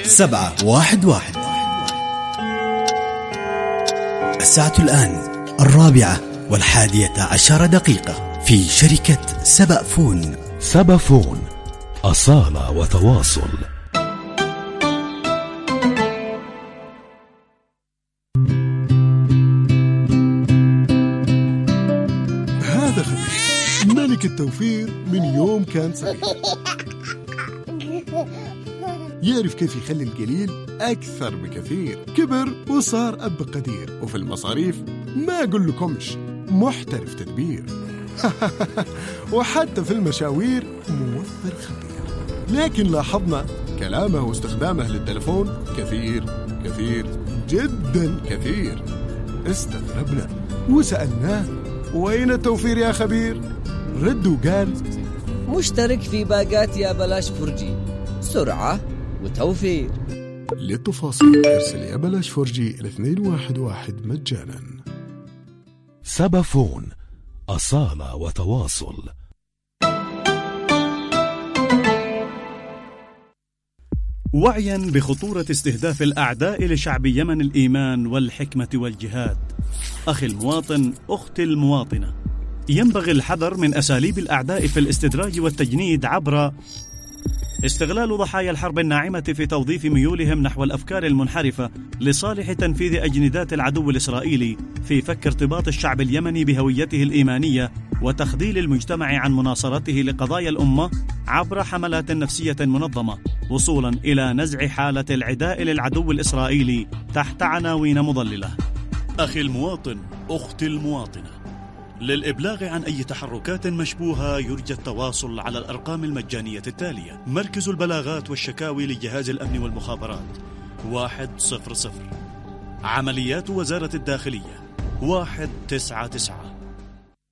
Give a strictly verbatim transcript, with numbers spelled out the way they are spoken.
سبعة واحد واحد. الساعة الآن الرابعة والحادية عشر دقيقة في شركة سبأفون. سبأفون، أصالة وتواصل. هذا خبير ملك التوفير من يوم كان صغير، يعرف كيف يخلي القليل أكثر بكثير. كبر وصار أب قدير، وفي المصاريف ما أقول لكمش محترف تدبير. وحتى في المشاوير موفر خبير. لكن لاحظنا كلامه واستخدامه للتلفون كثير كثير جدا كثير. استغربنا وسألناه وين التوفير يا خبير؟ رد وقال مشترك في باقات يا بلاش فرجي، سرعة وتوفير. للتفاصيل ارسل يا بلاش فرجي إلى اثنين واحد واحد مجانا. سبأفون، أصالة وتواصل. وعيا بخطورة استهداف الأعداء لشعب يمن الإيمان والحكمة والجهاد، أخي المواطن، أختي المواطنة، ينبغي الحذر من أساليب الأعداء في الاستدراج والتجنيد عبر استغلال ضحايا الحرب الناعمة في توظيف ميولهم نحو الأفكار المنحرفة لصالح تنفيذ أجندات العدو الإسرائيلي في فك ارتباط الشعب اليمني بهويته الإيمانية وتخذيل المجتمع عن مناصرته لقضايا الأمة عبر حملات نفسية منظمة، وصولا إلى نزع حالة العداء للعدو الإسرائيلي تحت عناوين مضللة. أخي المواطن، أختي المواطنة، للإبلاغ عن أي تحركات مشبوهة يرجى التواصل على الأرقام المجانية التالية: مركز البلاغات والشكاوي لجهاز الأمن والمخابرات واحد صفر صفر، عمليات وزارة الداخلية واحد تسعة تسعة.